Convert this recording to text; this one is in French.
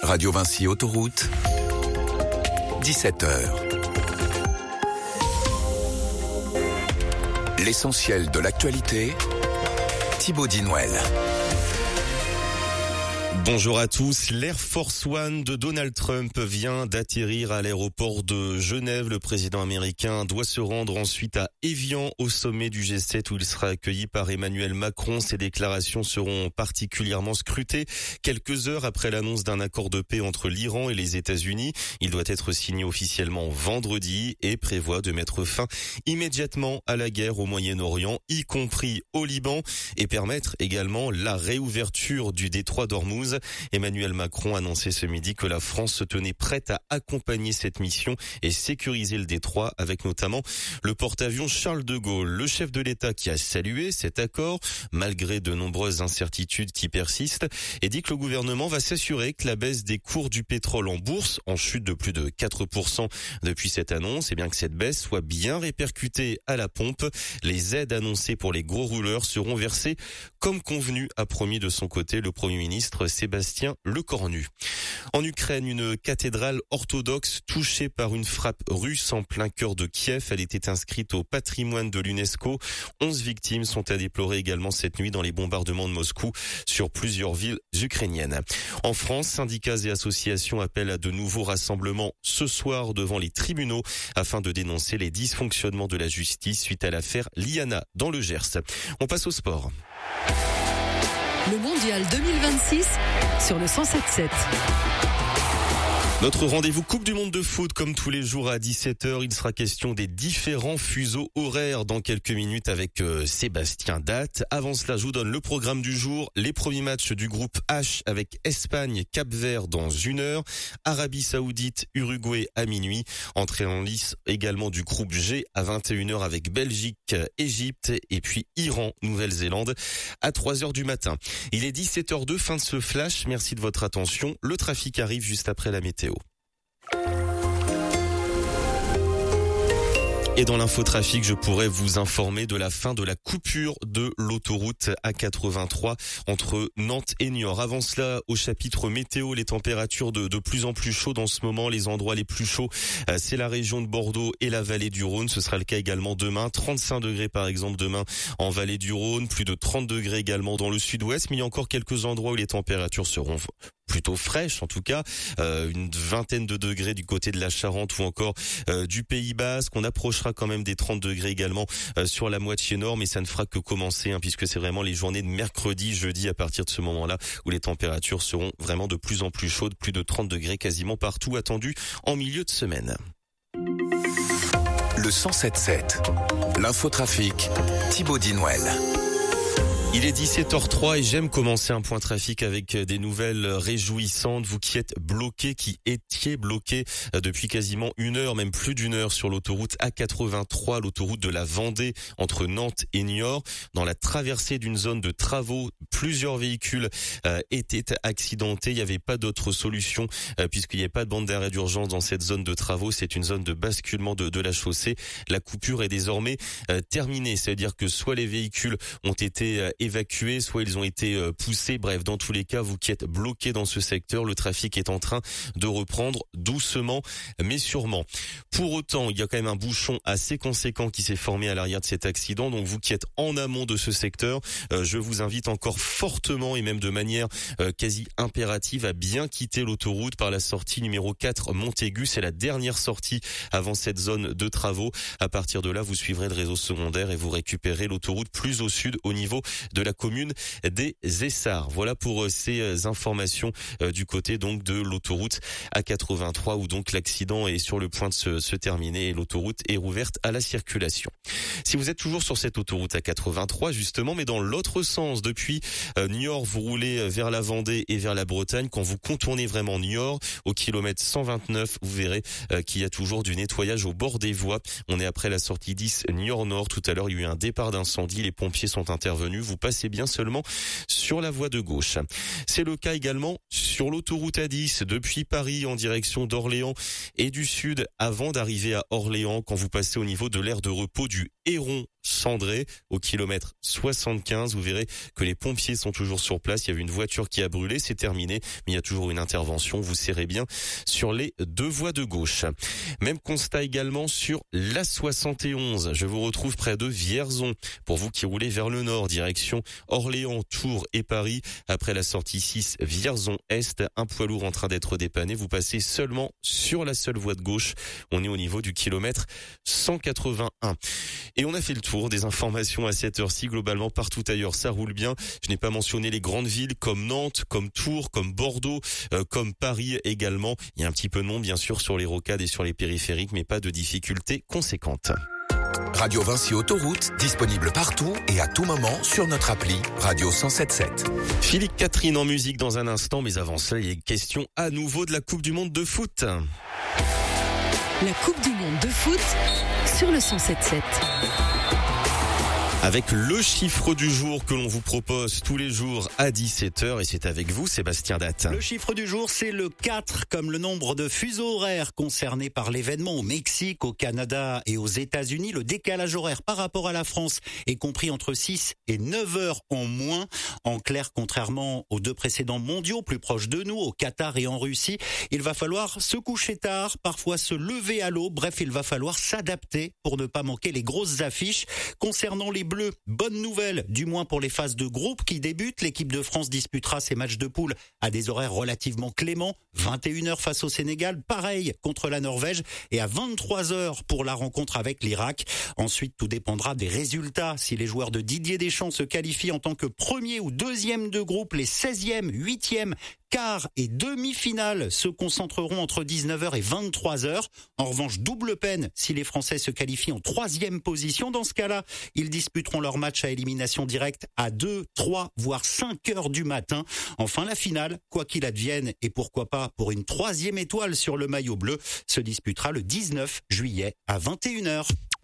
Radio Vinci Autoroute, 17h. L'essentiel de l'actualité, Thibaut Dinouel. Bonjour à tous. L'Air Force One de Donald Trump vient d'atterrir à l'aéroport de Genève. Le président américain doit se rendre ensuite à Évian au sommet du G7 où il sera accueilli par Emmanuel Macron. Ses déclarations seront particulièrement scrutées. Quelques heures après l'annonce d'un accord de paix entre l'Iran et les États-Unis, il doit être signé officiellement vendredi et prévoit de mettre fin immédiatement à la guerre au Moyen-Orient, y compris au Liban, et permettre également la réouverture du détroit d'Ormuz. Emmanuel Macron a annoncé ce midi que la France se tenait prête à accompagner cette mission et sécuriser le détroit avec notamment le porte-avions Charles de Gaulle. Le chef de l'État qui a salué cet accord malgré de nombreuses incertitudes qui persistent et dit que le gouvernement va s'assurer que la baisse des cours du pétrole en bourse, en chute de plus de 4% depuis cette annonce, et bien que cette baisse soit bien répercutée à la pompe. Les aides annoncées pour les gros rouleurs seront versées comme convenu, a promis de son côté le Premier ministre Sébastien Lecornu. En Ukraine, une cathédrale orthodoxe touchée par une frappe russe en plein cœur de Kiev. Elle était inscrite au patrimoine de l'UNESCO. 11 victimes sont à déplorer également cette nuit dans les bombardements de Moscou sur plusieurs villes ukrainiennes. En France, syndicats et associations appellent à de nouveaux rassemblements ce soir devant les tribunaux afin de dénoncer les dysfonctionnements de la justice suite à l'affaire Liana dans le Gers. On passe au sport. Le Mondial 2026 sur le 107.7. Notre rendez-vous Coupe du Monde de foot, comme tous les jours à 17h, il sera question des différents fuseaux horaires dans quelques minutes avec Sébastien Datt. Avant cela, je vous donne le programme du jour, les premiers matchs du groupe H avec Espagne, Cap-Vert dans 1 heure, Arabie Saoudite, Uruguay à minuit, entrée en lice également du groupe G à 21h avec Belgique, Égypte et puis Iran, Nouvelle-Zélande à 3h du matin. Il est 17h02, fin de ce flash, merci de votre attention. Le trafic arrive juste après la météo. Et dans l'infotrafic, je pourrais vous informer de la fin de la coupure de l'autoroute A83 entre Nantes et Niort. Avant cela, au chapitre météo, les températures de plus en plus chaudes en ce moment. Les endroits les plus chauds, c'est la région de Bordeaux et la vallée du Rhône. Ce sera le cas également demain. 35 degrés par exemple demain en vallée du Rhône. Plus de 30 degrés également dans le sud-ouest. Mais il y a encore quelques endroits où les températures seront plutôt fraîche en tout cas, une vingtaine de degrés du côté de la Charente ou encore du Pays Basque. On approchera quand même des 30 degrés également sur la moitié nord, mais ça ne fera que commencer puisque c'est vraiment les journées de mercredi, jeudi à partir de ce moment-là où les températures seront vraiment de plus en plus chaudes, plus de 30 degrés quasiment partout attendus en milieu de semaine. Le 107.7, l'infotrafic, Thibaut Dinouel. Il est 17h03 et j'aime commencer un point trafic avec des nouvelles réjouissantes. Vous qui êtes bloqués, qui étiez bloqués depuis quasiment 1 heure, même plus d'1 heure sur l'autoroute A83, l'autoroute de la Vendée entre Nantes et Niort. Dans la traversée d'une zone de travaux, plusieurs véhicules étaient accidentés. Il n'y avait pas d'autre solution puisqu'il n'y avait pas de bande d'arrêt d'urgence dans cette zone de travaux. C'est une zone de basculement de la chaussée. La coupure est désormais terminée. C'est-à-dire que soit les véhicules ont été évacués, soit ils ont été poussés. Bref, dans tous les cas, vous qui êtes bloqués dans ce secteur, le trafic est en train de reprendre doucement mais sûrement. Pour autant, il y a quand même un bouchon assez conséquent qui s'est formé à l'arrière de cet accident. Donc vous qui êtes en amont de ce secteur, je vous invite encore fortement et même de manière quasi impérative à bien quitter l'autoroute par la sortie numéro 4 Montaigu. C'est la dernière sortie avant cette zone de travaux. À partir de là, vous suivrez le réseau secondaire et vous récupérez l'autoroute plus au sud au niveau de la commune des Essarts. Voilà pour ces informations du côté donc de l'autoroute A83 où donc l'accident est sur le point de se terminer et l'autoroute est rouverte à la circulation. Si vous êtes toujours sur cette autoroute A83 justement, mais dans l'autre sens, depuis Niort, vous roulez vers la Vendée et vers la Bretagne. Quand vous contournez vraiment Niort, au kilomètre 129, vous verrez qu'il y a toujours du nettoyage au bord des voies. On est après la sortie 10 Niort-Nord. Tout à l'heure, il y a eu un départ d'incendie. Les pompiers sont intervenus. Vous passez bien seulement sur la voie de gauche. C'est le cas également sur l'autoroute A10 depuis Paris en direction d'Orléans et du sud avant d'arriver à Orléans quand vous passez au niveau de l'aire de repos du Héron Cendré au kilomètre 75. Vous verrez que les pompiers sont toujours sur place. Il y avait une voiture qui a brûlé, c'est terminé, mais il y a toujours une intervention. Vous serrez bien sur les deux voies de gauche. Même constat également sur l'A71. Je vous retrouve près de Vierzon. Pour vous qui roulez vers le nord, direction Orléans, Tours et Paris. Après la sortie 6 Vierzon-Est, un poids lourd en train d'être dépanné. Vous passez seulement sur la seule voie de gauche. On est au niveau du kilomètre 181. Et on a fait le tour des informations à cette heure-ci. Globalement, partout ailleurs, ça roule bien. Je n'ai pas mentionné les grandes villes comme Nantes, comme Tours, comme Bordeaux, comme Paris également. Il y a un petit peu de monde, bien sûr, sur les rocades et sur les périphériques, mais pas de difficultés conséquentes. Radio Vinci Autoroute, disponible partout et à tout moment sur notre appli Radio 107.7. Philippe Catherine en musique dans un instant, mais avant ça, il est question à nouveau de la Coupe du Monde de foot. La Coupe du Monde de foot sur le 107.7. Avec le chiffre du jour que l'on vous propose tous les jours à 17h, et c'est avec vous, Sébastien Datte. Le chiffre du jour, c'est le 4, comme le nombre de fuseaux horaires concernés par l'événement au Mexique, au Canada et aux États-Unis. Le décalage horaire par rapport à la France est compris entre 6 et 9 heures en moins. En clair, contrairement aux deux précédents mondiaux plus proches de nous, au Qatar et en Russie, il va falloir se coucher tard, parfois se lever à l'aube. Bref, il va falloir s'adapter pour ne pas manquer les grosses affiches. Concernant les Bleus, bonne nouvelle, du moins pour les phases de groupe qui débutent. L'équipe de France disputera ses matchs de poule à des horaires relativement cléments. 21h face au Sénégal, pareil contre la Norvège, et à 23h pour la rencontre avec l'Irak. Ensuite, tout dépendra des résultats. Si les joueurs de Didier Deschamps se qualifient en tant que premier ou deuxième de groupe, les 16e, 8e, quart et demi-finale se concentreront entre 19h et 23h. En revanche, double peine si les Français se qualifient en 3e position. Dans ce cas-là, ils disputeront leur match à élimination directe à 2, 3, voire 5 heures du matin. Enfin, la finale, quoi qu'il advienne, et pourquoi pas pour une 3e étoile sur le maillot bleu, se disputera le 19 juillet à 21h.